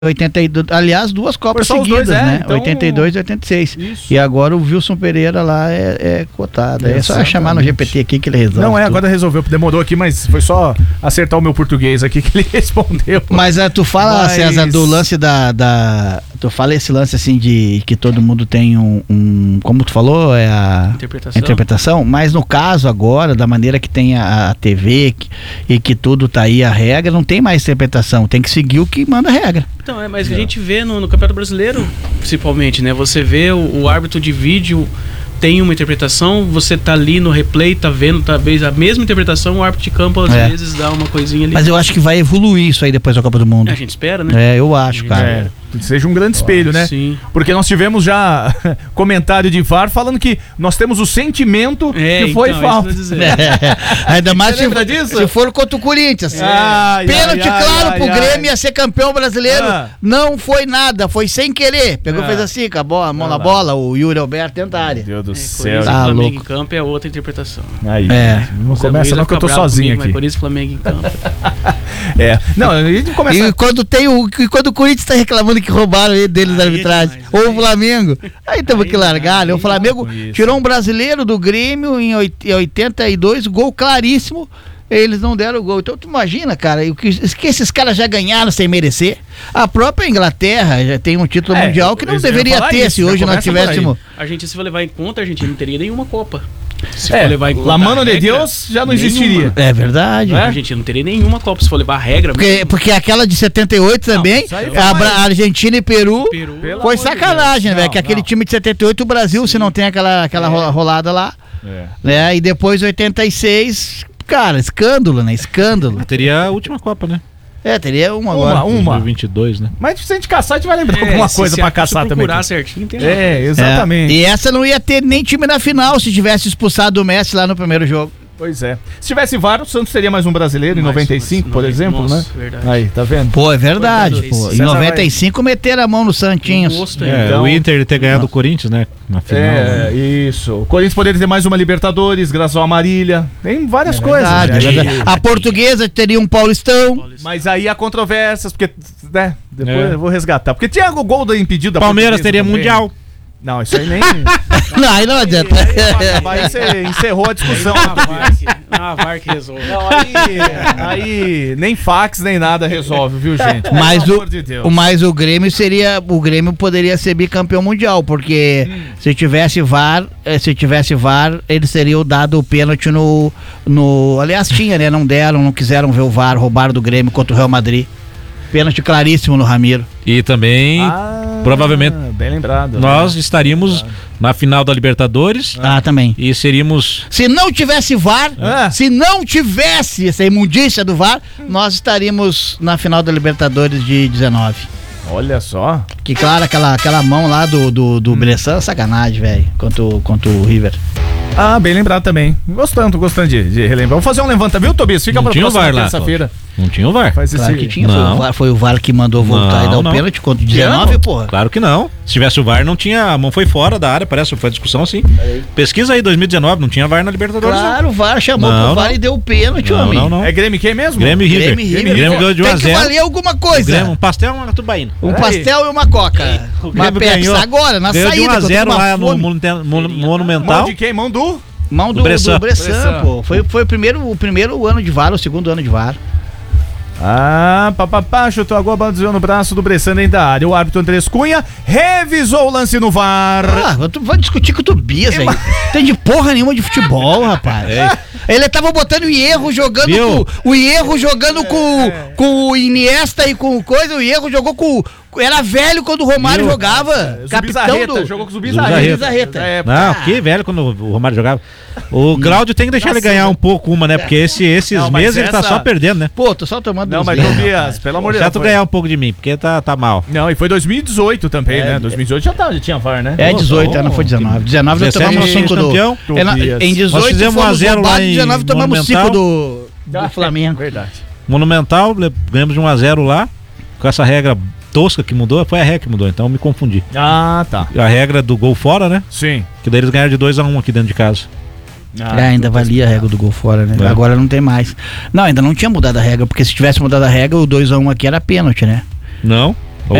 82, aliás, duas Copas seguidas, né? Então... 82 e 86. Isso. E agora o Wilson Pereira lá é cotado. É só chamar no GPT aqui que ele resolve. Não, agora resolveu. Demorou aqui, mas foi só acertar o meu português aqui que ele respondeu. Mas tu fala, César, do lance tu fala esse lance assim de que todo mundo tem como tu falou, é a interpretação, mas no caso agora, da maneira que tem a TV e que tudo tá aí a regra, não tem mais interpretação, tem que seguir o que manda a regra. Então, mas a gente vê no Campeonato Brasileiro, principalmente, né? Você vê o árbitro de vídeo tem uma interpretação, você tá ali no replay, tá vendo talvez a mesma interpretação, o árbitro de campo às vezes dá uma coisinha ali. Mas eu acho que vai evoluir isso aí depois da Copa do Mundo. A gente espera, né? Eu acho, cara. Seja um grande espelho, né? Sim. Porque nós tivemos já comentário de VAR falando que nós temos o sentimento que foi falta. Ainda mais se for contra o Corinthians. Pênalti claro pro Grêmio ia ser campeão brasileiro. Não foi nada, foi sem querer. Pegou, fez assim, acabou a mão na bola, o Yuri Alberto dentro da área. Meu Deus do céu. Tá Flamengo louco. Em campo é outra interpretação. Aí. Não começa não que eu tô sozinho aqui. Por isso Flamengo em campo. Não, começa... E quando o Corinthians tá reclamando que roubaram deles da arbitragem, ou o Flamengo, aí temos que largar, né? O Flamengo tirou um brasileiro do Grêmio em 82, gol claríssimo, eles não deram o gol. Então tu imagina, cara, o que esses caras já ganharam sem merecer. A própria Inglaterra já tem um título mundial que não deveria ter se hoje nós tivéssemos. A gente, se for levar em conta, a gente não teria nenhuma Copa. Se for levar em conta La mano de Deus já não existiria. É verdade. A gente não teria nenhuma Copa se for levar a regra. Porque aquela de 78 também, a Argentina e Peru foi sacanagem, velho. Que aquele time de 78, o Brasil, se não tem aquela rolada lá. Né? E depois 86, cara, escândalo, né? Escândalo. Teria a última Copa, né? Teria uma agora. 2022, né? Mas se a gente caçar, a gente vai lembrar alguma coisa pra caçar também. Procurar certinho, tem exatamente. E essa não ia ter nem time na final se tivesse expulsado o Messi lá no primeiro jogo. Pois é. Se tivesse VAR, o Santos teria mais um brasileiro em 95, por exemplo, né? Verdade. Aí, tá vendo? Pô, é verdade. Pô. Em 95 meteram a mão no Santinhos. O Inter ter ganhado o Corinthians, né? Na final. Isso. O Corinthians poderia ter mais uma Libertadores, graças ao Amarília. Tem várias coisas. Verdade. A Portuguesa teria um Paulistão. Mas aí há controvérsias, porque, né? Depois eu vou resgatar. Porque tinha o gol do impedido da Palmeiras teria também. Mundial. Não, isso aí nem... Não, aí não adianta. Aí você encerrou a discussão. A VAR que resolve. Não, aí nem fax, nem nada resolve, viu, gente? Mas o Grêmio poderia ser bicampeão mundial, porque se tivesse VAR, eles teriam dado o pênalti aliás, tinha, né? Não quiseram ver o VAR, roubaram do Grêmio contra o Real Madrid. Pênalti claríssimo no Ramiro. E também, provavelmente, bem lembrado, nós estaríamos na final da Libertadores. Também. E seríamos... Se não tivesse VAR, se não tivesse essa imundícia do VAR, nós estaríamos na final da Libertadores de 19. Olha só. Que claro, aquela mão lá do Bressan, sacanagem, velho, contra o River. Bem lembrado também. Gostando de relembrar. Vamos fazer um levantamento, viu, Tobias? Fica pra próxima terça-feira. Não tinha o VAR. Claro que tinha. Foi o VAR que mandou voltar e dar o pênalti contra o 19, porra. Claro que não. Se tivesse o VAR, não tinha. A mão foi fora da área, parece. Foi discussão assim. Pesquisa aí, 2019, não tinha VAR na Libertadores. Claro, o VAR chamou pro VAR e deu o pênalti, homem. Não. É Grêmio quem mesmo? Grêmio e River. Grêmio ganhou de 1 a 0. Tem que valer alguma coisa. Um pastel e uma tubaína. Um pastel e uma coca. Uma Pepsi agora, na saída. Ganhou de 1 a 0 lá no Monumental. Mão de quem? Mão do Bressan, pô. Foi o primeiro ano de VAR, o segundo ano de VAR. Chutou a gol, desviou no braço do Bressan dentro da área. O árbitro Andrés Cunha revisou o lance no VAR. Tu vai discutir com o Tobias, velho. Tem de porra nenhuma de futebol, rapaz. Ele tava botando o Hierro jogando com o Iniesta e com coisa. O Hierro jogou com... Era velho quando o Romário jogava. Capitão jogou com o Zubizarreta. Não, que velho quando o Romário jogava. O Cláudio tem que deixar ele ganhar um pouco né? Porque esses meses ele tá só perdendo, né? Pô, tô só tomando. Não, mas Tobias, pelo amor de Deus. Já tu ganhar um pouco de mim, porque tá mal. Não, e foi 2018 também, né? 2018 já tinha VAR, né? 18, não foi 19. 19 nós tomamos 5 do... Em 18 nós fizemos 1x0 lá em 19 tomamos 5 do Flamengo. Verdade. Monumental, ganhamos de 1x0 lá, com essa regra tosca que mudou, foi a regra que mudou, então eu me confundi. Tá. A regra do gol fora, né? Sim. Que daí eles ganharam de 2-1 aqui dentro de casa. Ainda valia a regra do gol fora, né? Agora não tem mais. Não, ainda não tinha mudado a regra, porque se tivesse mudado a regra, o 2-1 aqui era pênalti, né? Não.